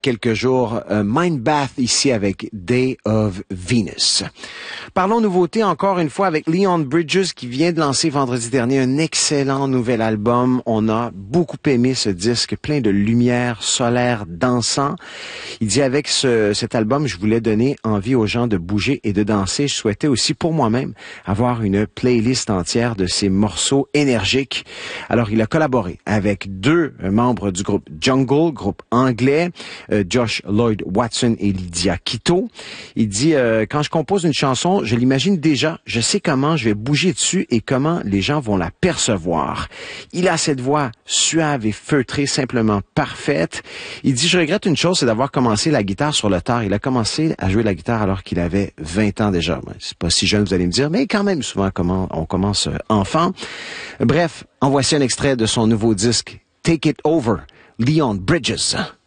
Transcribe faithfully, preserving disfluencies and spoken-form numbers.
quelques jours, euh, Mindbath ici avec Day of Venus. Parlons nouveauté encore une fois avec Leon Bridges qui vient de lancer vendredi dernier un excellent nouvel album. On a beaucoup aimé ce disque, plein de lumière solaire dansant. Il dit avec ce, cet album, je voulais donner envie aux gens de bouger et de danser. Je souhaitais aussi pour moi-même avoir une playlist entière de ces morceaux énergiques. Alors il a collaboré avec deux membres du groupe Jungle, groupe anglais, euh, Josh Lloyd Watson et Lydia Quito. Il dit, euh, quand je compose une chanson, je l'imagine déjà, je sais comment je vais bouger dessus et comment les gens vont la percevoir. Il a cette voix suave et feutrée, simplement parfaite. Il dit, je regrette une chose, c'est d'avoir commencé la guitare sur le tard. Il a commencé à jouer la guitare alors qu'il avait vingt ans déjà. C'est pas si jeune, vous allez me dire, mais quand même, souvent, comment on commence enfant. Bref, en voici un extrait de son nouveau disque, Take It Over, Leon Bridges.